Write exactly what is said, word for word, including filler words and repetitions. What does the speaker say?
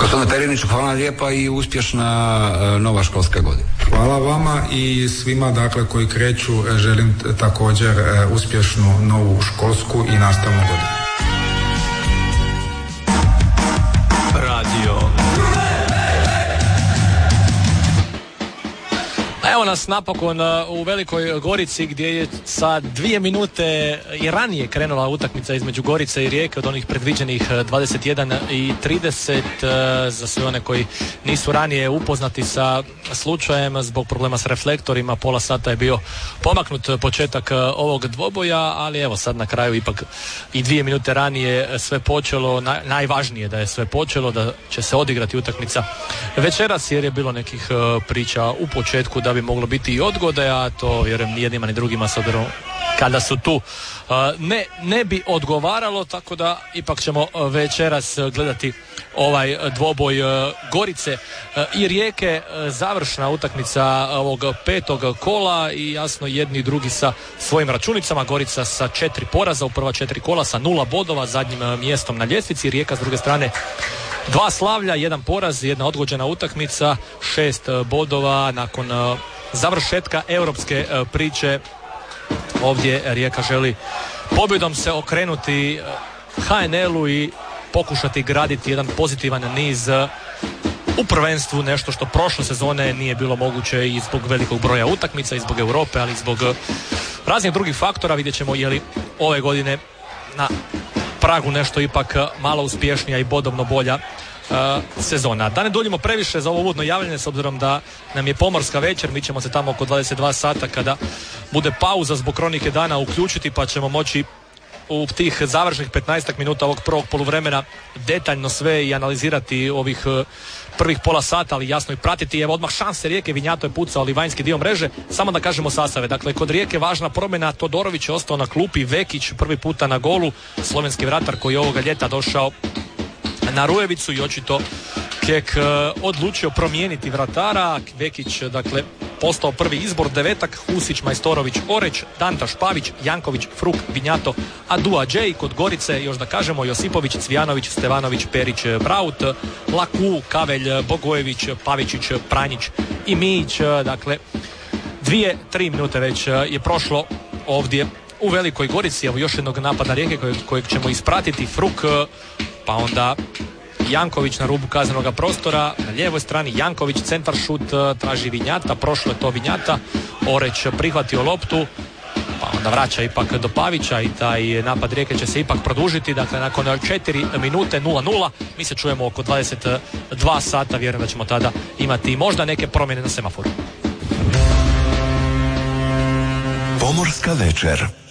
Gospodine Periniću, hvala lijepa i uspješna nova školska godina. Hvala vama i svima dakle koji kreću želim također uspješnu novu školsku i nastavnu godinu. Radio. Evo nas napokon u Velikoj Gorici gdje je sa dvije minute i ranije krenula utakmica između Gorice i Rijeke od onih predviđenih dvadeset jedan i trideset. Za sve one koji nisu ranije upoznati sa slučajem, zbog problema s reflektorima pola sata je bio pomaknut početak ovog dvoboja, ali evo sad na kraju ipak i dvije minute ranije sve počelo. Na, najvažnije da je sve počelo, da će se odigrati utakmica večeras, jer je bilo nekih priča u početku da bi moglo biti i odgode, a to vjerujem ni jednima ni drugima s obzirom kada su tu ne, ne bi odgovaralo, tako da ipak ćemo večeras gledati ovaj dvoboj Gorice i Rijeke, završna utakmica ovog petog kola i jasno jedni i drugi sa svojim računicama. Gorica sa četiri poraza u prva četiri kola sa nula bodova, zadnjim mjestom na ljestvici. Rijeka s druge strane dva slavlja, jedan poraz, jedna odgođena utakmica, šest bodova nakon završetka europske priče. Ovdje Rijeka želi pobjedom se okrenuti ha en el-u i pokušati graditi jedan pozitivan niz u prvenstvu, nešto što prošle sezone nije bilo moguće i zbog velikog broja utakmica i zbog Europe, ali i zbog raznih drugih faktora. Vidjet ćemo je li ove godine na pragu nešto ipak malo uspješnija i bodovno bolja uh, sezona. Da ne duljimo previše za ovo uvodno javljanje, s obzirom da nam je pomorska večer, mi ćemo se tamo oko dvadeset dva sata kada bude pauza zbog kronike dana uključiti, pa ćemo moći u tih završnih petnaestak minuta ovog prvog poluvremena detaljno sve i analizirati ovih uh, prvih pola sata, ali jasno i pratiti. Evo odmah šanse Rijeke, Vinjato je pucao, ali vanjski dio mreže. Samo da kažemo sastave. Dakle, kod Rijeke važna promjena, Todorović je ostao na klupi, Vekić prvi puta na golu, slovenski vratar koji je ovoga ljeta došao na Rujevicu i očito Kek uh, odlučio promijeniti vratara. Vekić, dakle, postao prvi izbor, devetak, Husić, Majstorović, Oreć, Danta, Špavić, Janković, Fruk, Vinjato, Adua, Džej. Kod Gorice, još da kažemo, Josipović, Cvijanović, Stevanović, Perić, Braut, Laku, Kavelj, Bogojević, Pavičić, Pranjić i Mijić. Dakle, dvije, tri minute već je prošlo ovdje u Velikoj Gorici. Evo još jednog napada Rijeke kojeg, kojeg ćemo ispratiti. Fruk, pa onda Janković na rubu kaznenog prostora, na lijevoj strani Janković, centar šut, traži Vinjata, prošlo je to Vinjata, Oreć prihvatio loptu, pa onda vraća ipak do Pavića i taj napad Rijeke će se ipak produžiti. Dakle, nakon četiri minute nula nula, mi se čujemo oko dvadeset dva sata, vjerujem da ćemo tada imati možda neke promjene na semaforu. Pomorska večer.